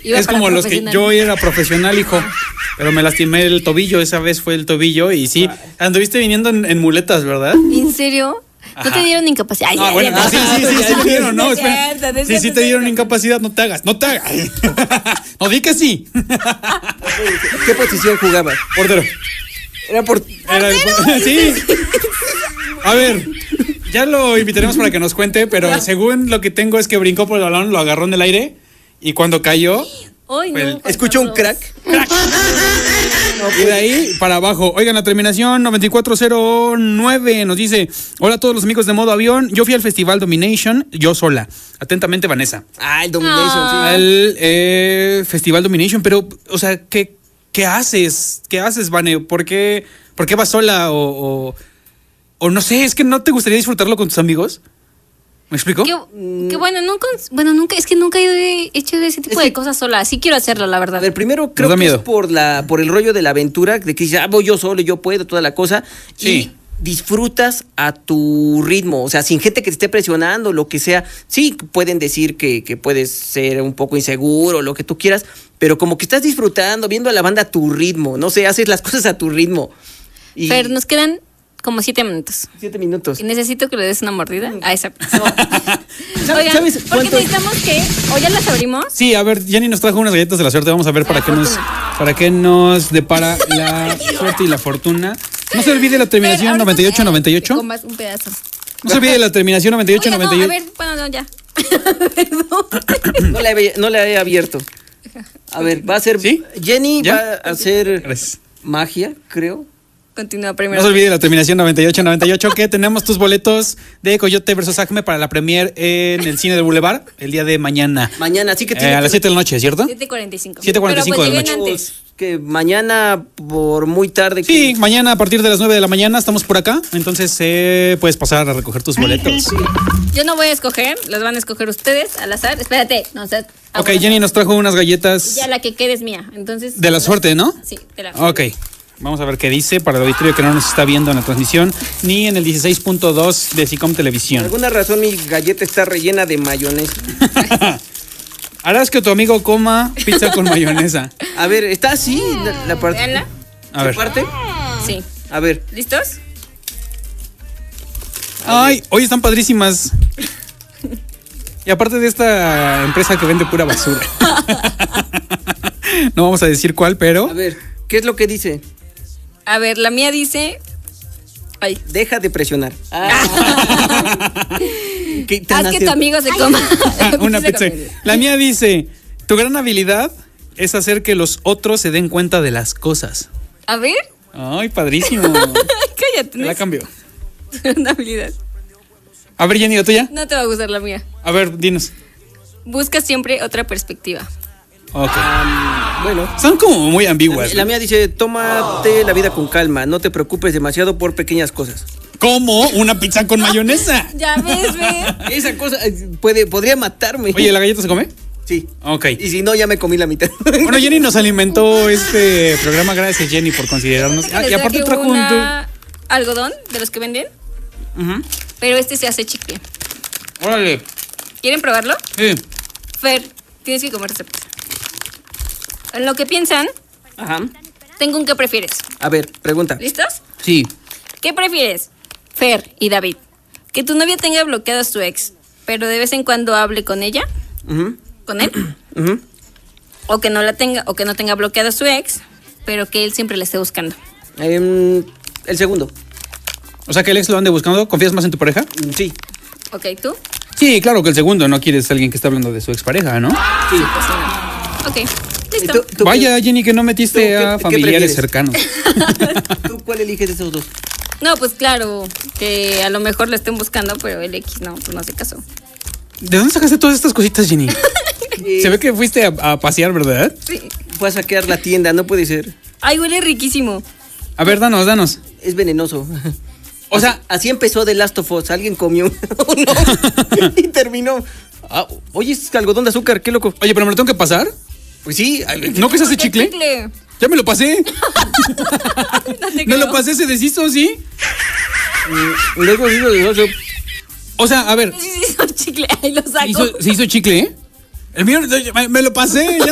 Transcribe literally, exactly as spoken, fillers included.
Iba es como los que yo era profesional, hijo. Pero me lastimé el tobillo, esa vez fue el tobillo. Y sí, anduviste viniendo en, en muletas, ¿verdad? ¿En serio? ¿No te dieron incapacidad? Ay, no, ay, bueno, ay, sí, sí, sí, sí, sí me dieron, no, espera. cierto, no es Sí, sí cierto, te dieron no. incapacidad, no te hagas, no te hagas. No, di que sí. ¿Qué posición jugabas? Portero. Era por... Era el- sí. A ver, ya lo invitaremos para que nos cuente, pero según lo que tengo es que brincó por el balón, lo agarró en el aire y cuando cayó, Ay, no, el- Juan Escuchó un Carlos. crack. y de ahí para abajo. Oigan, la terminación noventa y cuatro cero nueve nos dice: hola a todos los amigos de Modo Avión. Yo fui al festival Domination, yo sola. Atentamente, Vanessa. Ah, el Domination, sí. Al eh, festival Domination, pero, o sea, ¿qué, qué haces? ¿Qué haces, Vane? ¿Por qué, por qué vas sola? O, o, o no sé, es que no te gustaría disfrutarlo con tus amigos. ¿Me explico? Qué, qué bueno, nunca, bueno, nunca, es que nunca he hecho ese tipo Es de que- cosas sola. Sí quiero hacerlo, la verdad. A ver, primero creo da que miedo. es por la por el rollo de la aventura, de que dices, ah, voy yo solo, yo puedo, toda la cosa. Sí. Y disfrutas a tu ritmo, o sea, sin gente que te esté presionando, lo que sea. Sí, pueden decir que, que puedes ser un poco inseguro, lo que tú quieras, pero como que estás disfrutando, viendo a la banda a tu ritmo, no sé, haces las cosas a tu ritmo. Y Fer, nos quedan como siete minutos. siete minutos. Y necesito que le des una mordida a esa. ¿Sabes- Oigan, sabes porque cuánto- necesitamos que, o ya las abrimos. Sí, a ver, Jenny nos trajo unas galletas de la suerte. Vamos a ver para qué nos, para qué nos depara la suerte y la fortuna. No se olvide la terminación Fer, noventa y ocho ahorita, noventa y eh, ocho. comas un pedazo. No se olvide la terminación noventa y ocho Oiga, no, noventa y a ocho. ver, bueno, no, ya. Perdón. No la, he, no la he abierto. A ver, va a ser... ¿Sí? Jenny ¿Ya? va a hacer Gracias. magia, creo. Continúa No primero. se olvide la terminación noventa y ocho noventa y ocho que tenemos tus boletos de Coyote versus Acme para la premier en el cine del Boulevard el día de mañana. Mañana, así que Eh, tiene a las que- siete de la noche, ¿cierto? siete cuarenta y cinco. siete cuarenta y cinco Pero, de la pues, noche. lleguen antes. que mañana por muy tarde. Sí, que- mañana a partir de las nueve de la mañana estamos por acá. Entonces eh, puedes pasar a recoger tus boletos. Yo no voy a escoger, los van a escoger ustedes al azar. Espérate, no sé. Ok, Jenny nos trajo unas galletas Ya la que quede es mía. Entonces. de la suerte, ¿no? Sí, de la Ok. Vamos a ver qué dice para el auditorio que no nos está viendo en la transmisión ni en el dieciséis punto dos de Sicom Por Televisión. alguna razón mi galleta está rellena de mayonesa. Harás que tu amigo coma pizza con mayonesa. A ver, está así la, la parte. Veanla. A ver. parte? Sí. A ver. ¿Listos? Ay, hoy están padrísimas. Y aparte de esta empresa que vende pura basura. No vamos a decir cuál, pero... A ver, ¿qué es lo que dice? A ver, la mía dice. Ay. Deja de presionar. Ah. ¿Qué tan Haz que hace- tu amigo se coma. Una Se pizza. come. La mía dice, tu gran habilidad es hacer que los otros se den cuenta de las cosas. A ver. Ay, padrísimo. Cállate. No La es cambio. una habilidad. A ver, Jenny, ¿la tuya? No te va a gustar la mía. A ver, dinos. Busca siempre otra perspectiva. Ok. Bueno. Son como muy ambiguas. La ¿no? mía dice, tómate la vida con calma, no te preocupes demasiado por pequeñas cosas. ¿Cómo? Una pizza con mayonesa. Ya ves, ve. Esa cosa eh, puede, podría matarme. Oye, ¿la galleta se come? Sí. Ok. Y si no, ya me comí la mitad. Bueno, Jenny nos alimentó este programa. Gracias, Jenny, por considerarnos. Ah, Les y aparte traje trajo un... una algodón de los que venden, Ujú. pero este se hace chicle. Órale. ¿Quieren probarlo? Sí. Fer, tienes que comer esta pizza. En lo que piensan, Ajá. tengo un ¿qué prefieres? A ver, pregunta. ¿Listos? Sí. ¿Qué prefieres? Fer y David, que tu novia tenga bloqueado a su ex, pero de vez en cuando hable con ella, Ujú, con él, ujú. o que no la tenga, o que no tenga bloqueado a su ex, pero que él siempre le esté buscando. Em, el segundo. O sea, que el ex lo ande buscando. ¿Confías más en tu pareja? Mm, Sí. ¿Ok, tú? Sí, claro que el segundo. No quieres a alguien que está hablando de su expareja, ¿no? Sí. Pues sí, no. Ok, ¿Y listo. tú- tú Vaya, Jenny, que no metiste ¿Tú qué- a qué familiares prefieres? cercanos. qué- ¿Tú cuál eliges de esos dos? No, pues claro, que a lo mejor le estén buscando, pero el X no, pues no hace caso. ¿De dónde sacaste todas estas cositas, Jenny? Se ve que fuiste a, a pasear, ¿verdad? Sí. Fue a saquear la tienda, no puede ser. Ay, huele riquísimo. A ver, danos, danos. Es venenoso. O sea, Así empezó The Last of Us. Alguien comió uno y terminó. Ah, oye, es algodón de azúcar, qué loco. oye, pero me lo tengo que pasar. Pues sí. ¿No que se hace ¿Qué chicle? chicle? Ya me lo pasé. No te Me creo. lo pasé, se deshizo, ¿sí? Luego digo de oso. O sea, a ver, Sí, sí, hizo chicle. Ahí lo se saco. hizo, se hizo chicle, ¿eh? El mío, me, me lo pasé. Ya